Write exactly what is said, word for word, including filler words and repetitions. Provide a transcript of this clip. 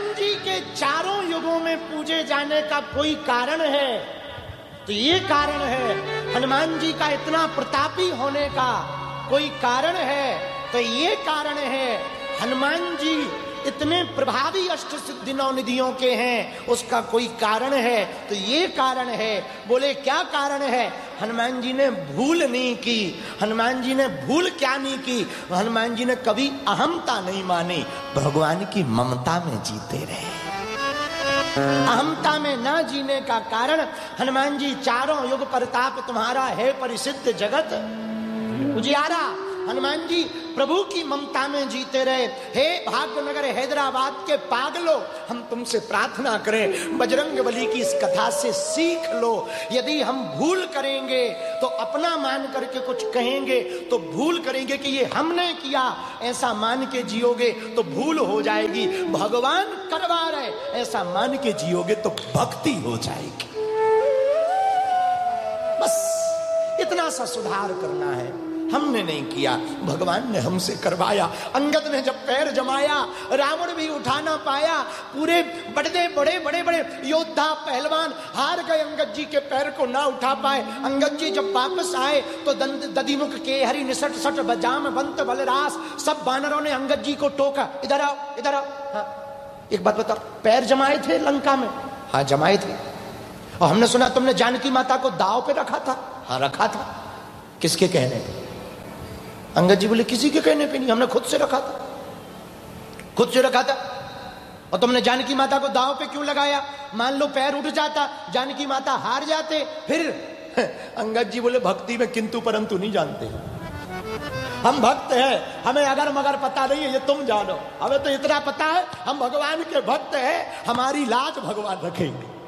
जी के चारों युगों में पूजे जाने का कोई कारण है तो ये कारण है, हनुमान जी का इतना प्रतापी होने का कोई कारण है तो ये कारण है, हनुमान जी इतने प्रभावी अष्ट सिद्धि नौ निधियों के हैं उसका कोई कारण है तो ये कारण है। बोले क्या कारण है? हनुमान जी ने भूल नहीं की। हनुमान जी ने भूल क्या नहीं की? हनुमान जी ने कभी अहमता नहीं मानी, भगवान की ममता में जीते रहे। अहमता में ना जीने का कारण, हनुमान जी चारों युग प्रताप तुम्हारा है परिसिद्ध जगत उजियारा। हनुमान जी प्रभु की ममता में जीते रहे। हे भाग्यनगर हैदराबाद के पागलो, हम तुमसे प्रार्थना करें, बजरंग बली की इस कथा से सीख लो। यदि हम भूल करेंगे तो अपना मान करके कुछ कहेंगे तो भूल करेंगे कि ये हमने किया, ऐसा मान के जियोगे तो भूल हो जाएगी। भगवान करवा रहे ऐसा मान के जियोगे तो भक्ति हो जाएगी। बस इतना सा सुधार करना है, हमने नहीं किया, भगवान ने हमसे करवाया। अंगद ने जब पैर जमाया रावण भी उठा ना पाया। पूरे बड़े बड़े बड़े बड़े योद्धा पहलवान हार गए, अंगद जी के पैर को ना उठा पाए। अंगद जी जब वापस आए तो दधिमुख के हरि निसट सट बजाम बंत बलरास, सब बानरों ने अंगद जी को टोका, इधर आओ इधर आओ। हाँ, एक बात बताओ, पैर जमाए थे लंका में? हाँ जमाए थे। और हमने सुना तुमने जानकी माता को दाव पे रखा था? हाँ रखा था। किसके कहने पे? अंगद जी बोले किसी के कहने पे नहीं, हमने खुद से रखा था, खुद से रखा था। और तुमने जानकी माता को दांव पे क्यों लगाया? मान लो पैर उठ जाता, जानकी माता हार जाते, फिर अंगद जी बोले भक्ति में किंतु परंतु नहीं जानते, हम भक्त हैं, हमें अगर मगर पता नहीं है, ये तुम जानो, हमें तो इतना पता है हम भगवान के भक्त हैं, हमारी लाज भगवान रखेंगे।